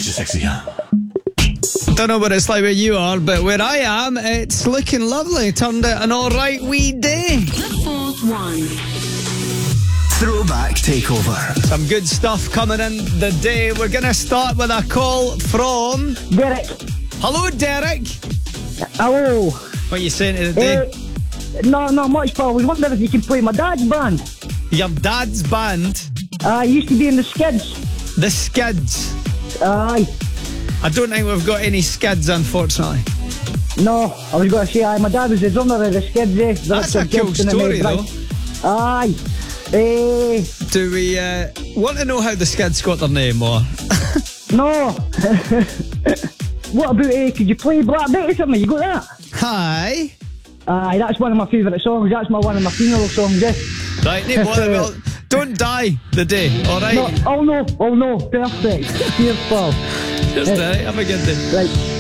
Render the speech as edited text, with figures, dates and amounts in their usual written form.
Makes you sexy, huh? Don't know what it's like where you are, but where I am, it's looking lovely. Turned out an alright wee day. The fourth one. Throwback Takeover. Some good stuff coming in the day. We're going to start with a call from Derek. Hello, Derek. Hello. What are you saying to the day? No, not much, pal. I was wondering if you can play my dad's band. Your dad's band, He used to be in the Skids. the Skids. Aye. I don't think we've got any Skids, unfortunately. No, I was going to say, my dad was the drummer of the Skids. That's a cool story, though. Aye. Do we want to know how the Skids got their name, or? No. What about, could you play Black Betty or something? You got that? Hi. Aye, that's one of my favourite songs. That's one of my funeral songs, Right, no bother, well, don't die the day, alright? No, oh no, perfect. Cheers, pal. Just have a good day. Right.